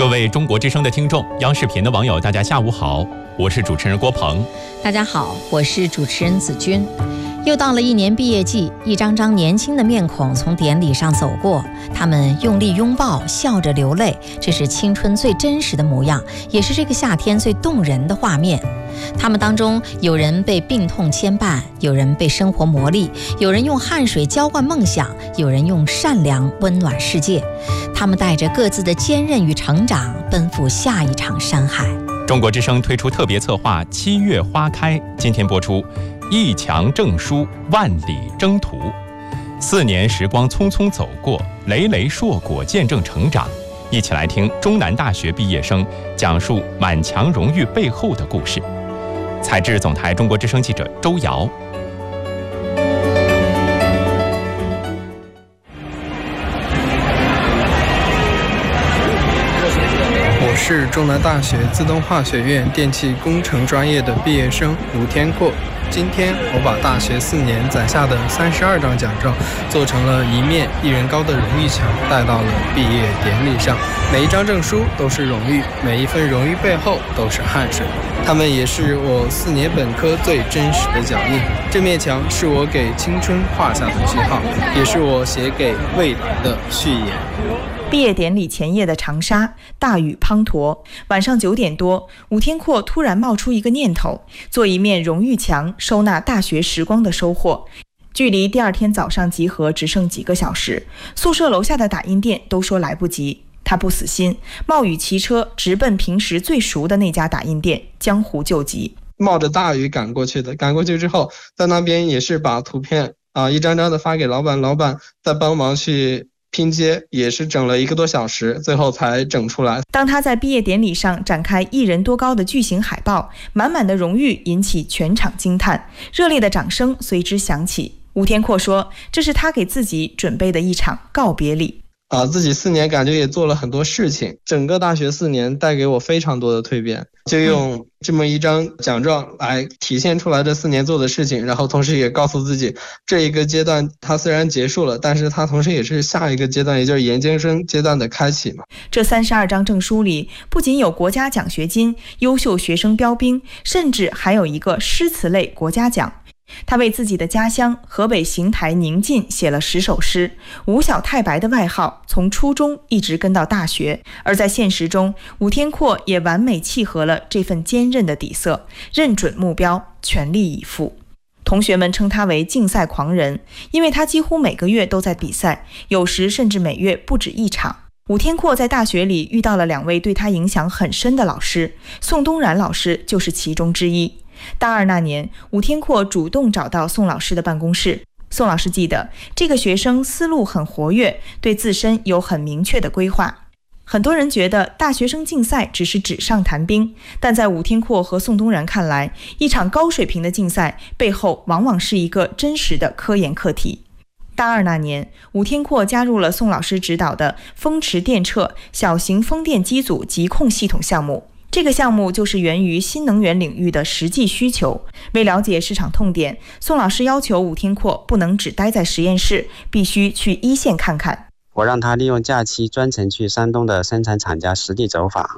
各位中国之声的听众，央视频的网友，大家下午好，我是主持人郭鹏。 大家好，我是主持人子君。又到了一年毕业季，一张张年轻的面孔从典礼上走过，他们用力拥抱，笑着流泪，这是青春最真实的模样，也是这个夏天最动人的画面。他们当中有人被病痛牵绊，有人被生活磨砺，有人用汗水浇灌梦想，有人用善良温暖世界。他们带着各自的坚韧与成长，奔赴下一场山海。 中国之声推出特别策划《七月花开》，今天播出一墙证书，万里征途。4年时光匆匆走过，累累硕果见证成长。一起来听中南大学毕业生讲述满墙荣誉背后的故事。采制总台中国之声记者周瑶。 我是中南大学自动化学院电气工程专业的毕业生吴天阔。今天我把大学4年攒下的32张奖状做成了一面1人高的荣誉墙，带到了毕业典礼上。每一张证书都是荣誉，每一份荣誉背后都是汗水，它们也是我4年本科最真实的脚印。这面墙是我给青春画下的句号，也是我写给未来的序言。 毕业典礼前夜的长沙，大雨滂沱。晚上9点多，吴天阔突然冒出一个念头，做一面荣誉墙，收纳大学时光的收获。距离第2天早上集合只剩几个小时，宿舍楼下的打印店都说来不及。他不死心，冒雨骑车直奔平时最熟的那家打印店，江湖救急。 冒着大雨赶过去的，赶过去之后，在那边也是把图片一张张的发给老板，老板再帮忙去拼接，也是整了1个多小时，最后才整出来。 当他在毕业典礼上展开1人多高的巨型海报，满满的荣誉引起全场惊叹，热烈的掌声随之响起。吴天阔说，这是他给自己准备的一场告别礼。 自己4年感觉也做了很多事情，整个大学4年带给我非常多的蜕变，就用这么一张奖状来体现出来这4年做的事情，然后同时也告诉自己，这一个阶段它虽然结束了，但是它同时也是下一个阶段，也就是研究生阶段的开启嘛。 这32张证书里不仅有国家奖学金、优秀学生标兵，甚至还有一个诗词类国家奖。他为自己的家乡河北邢台宁晋写了10首诗，吴小太白的外号从初中一直跟到大学。而在现实中，吴天阔也完美契合了这份坚韧的底色，认准目标，全力以赴。同学们称他为竞赛狂人，因为他几乎每个月都在比赛，有时甚至每月不止1场。吴天阔在大学里遇到了2位对他影响很深的老师，宋东然老师就是其中之一。大2那年，吴天阔主动找到宋老师的办公室。宋老师记得，这个学生思路很活跃，对自身有很明确的规划。很多人觉得大学生竞赛只是纸上谈兵，但在吴天阔和宋东然看来，一场高水平的竞赛背后往往是一个真实的科研课题。大2那年，吴天阔加入了宋老师指导的风驰电掣小型风电机组疾控系统项目。这个项目就是源于新能源领域的实际需求。为了解市场痛点，宋老师要求吴天阔不能只待在实验室，必须去一线看看。 我让他利用假期专程去山东的生产厂家实地走访，